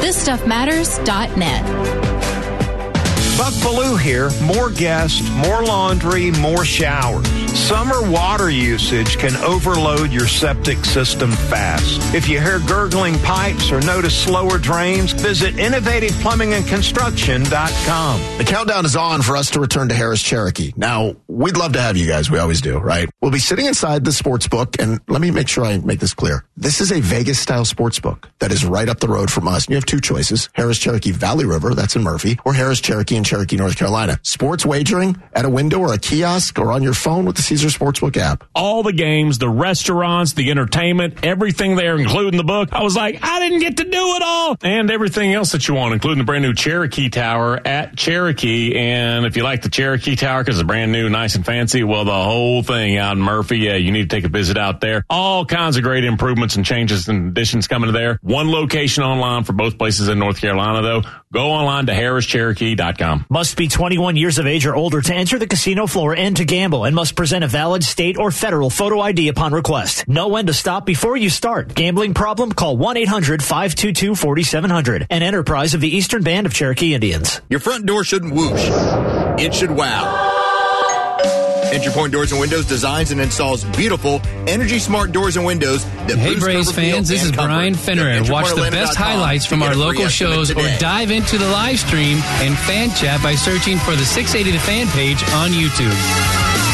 thisstuffmatters.net. Buck Bellew here. More guests, more laundry, more showers. Summer water usage can overload your septic system fast. If you hear gurgling pipes or notice slower drains, visit innovativePlumbingandConstruction.com. The countdown is on for us to return to Harris Cherokee. Now, we'd love to have you guys. We always do, right? We'll be sitting inside the sports book, and let me make sure I make this clear. This is a Vegas-style sports book that is right up the road from us. And you have two choices: Harris Cherokee Valley River, that's in Murphy, or Harris Cherokee in Cherokee, North Carolina. Sports wagering at a window or a kiosk or on your phone with the Caesar Sportsbook app. All the games, the restaurants, the entertainment, everything there, including the book. I was like, I didn't get to do it all. And everything else that you want, including the brand new Cherokee Tower at Cherokee. And if you like the Cherokee Tower because it's brand new, nice and fancy, well, the whole thing out in Murphy, yeah, you need to take a visit out there. All kinds of great improvements and changes and additions coming to there. One location online for both places in North Carolina, though. Go online to HarrisCherokee.com. Must be 21 years of age or older to enter the casino floor and to gamble, and must present a valid state or federal photo ID upon request. Know when to stop before you start. Gambling problem? Call 1-800-522-4700. An enterprise of the Eastern Band of Cherokee Indians. Your front door shouldn't whoosh. It should wow. Entry Point Doors and Windows designs and installs beautiful, energy-smart doors and windows that Hey, Braves fans, this is Brian Fennerer. Watch the best highlights from our local shows or dive into the live stream and fan chat by searching for the 680 The Fan page on YouTube.